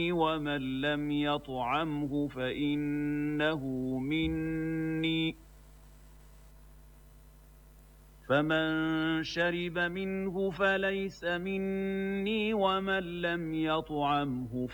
ومن لم يطعمه فإنه مني فمن شرب منه فليس مني ومن لم يطعمه